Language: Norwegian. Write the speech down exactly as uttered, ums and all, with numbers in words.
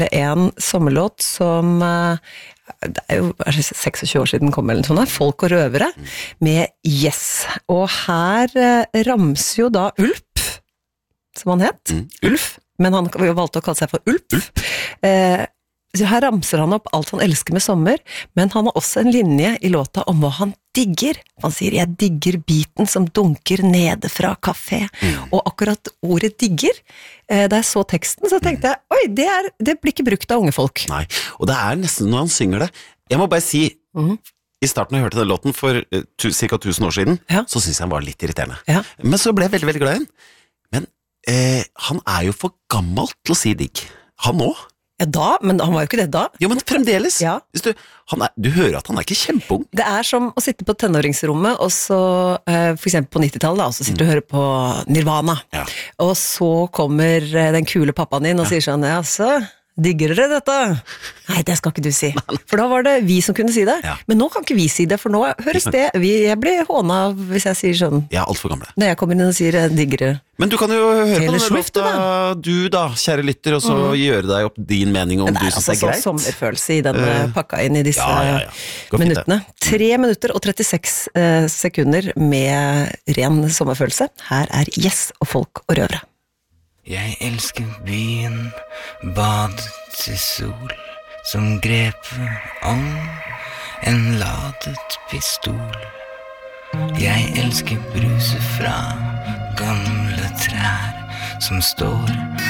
En sommerlåt som det er jo er det tjueseks år siden kom eller sånn, Folk og røvere med Yes. Og her ramser jo da Ulp, som han het, mm. Ulf, men han valgte å kalle seg for Ulp. Ulp. Eh, så her ramser han opp alt han elsker med sommer, men han har også en linje i låta om hva han digger. Han sier, jeg digger biten som dunker nede fra kafé. Mm. Og akkurat ordet digger, eh, da jeg så teksten, så tenkte jeg, oi, det, er, det blir ikke brukt av unge folk. Nei, og det er nesten når han synger det. Jeg må bare si, mm. i starten da jeg hørte den låten for uh, tu, cirka tusen år siden, ja. Så synes jeg han var litt irriterende. Ja. Men så ble jeg veldig, veldig glad i den. Men eh, han er jo for gammel til å si digg. Han også. Ja da, men han var jo ikke det da. Jo, men fremdeles. Ja. Hvis du, han er, du hører at han er ikke kjempeung. Det er som å sitte på tenåringsrommet, og så, uh, for eksempel på nittitallet, og så sitter du mm. og hører på Nirvana. Ja. Og så kommer uh, den kule pappaen din og ja. Sier sånn, ja, så digger dere dette? Nei, det skal ikke du si. For da var det vi som kunne si det. Ja. Men nå kan ikke vi si det, for nå høres det, vi, jeg blir håna hvis jeg sier sånn. Ja, alt for gamle. Når jeg kommer inn og sier digger dere. Men du kan jo høre på den låta, du da, kjære lytter, og så mm. gjøre deg opp din mening om du synes det er greit. Det er altså så sommerfølelse i den uh, pakka inn i disse ja, ja, ja. Minuttene. Tre minutter og trettiseks uh, sekunder med ren sommerfølelse. Her er Yes og Folk og røvere. Jeg elsker byen, badet til sol, som grepet om en ladet pistol. Jeg elsker bruset fra gamle trær, som står